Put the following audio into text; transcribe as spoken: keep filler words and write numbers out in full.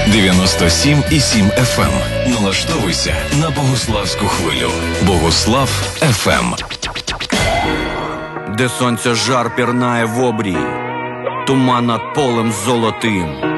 дев'яносто сім і сім еф ем. Налаштовуйся на Богуславську хвилю. Богуслав еф ем. Де сонця жар пірнає в обрій, туман над полем золотим.